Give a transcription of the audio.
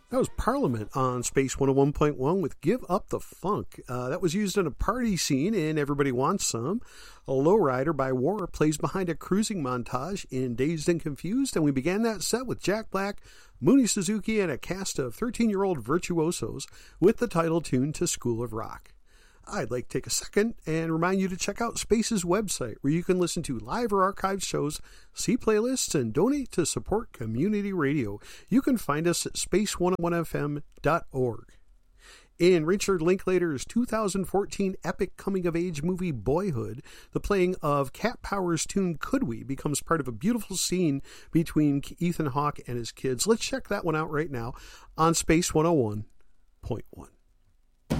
That was Parliament on Space 101.1 with Give Up the Funk. That was used in a party scene in Everybody Wants Some. A Lowrider by War plays behind a cruising montage in Dazed and Confused, and we began that set with Jack Black, Mooney Suzuki, and a cast of 13-year-old virtuosos with the title tune to School of Rock. I'd like to take a second and remind you to check out Space's website, where you can listen to live or archived shows, see playlists, and donate to support community radio. You can find us at space101fm.org. In Richard Linklater's 2014 epic coming-of-age movie Boyhood, the playing of Cat Power's tune Could We becomes part of a beautiful scene between Ethan Hawke and his kids. Let's check that one out right now on Space 101.1.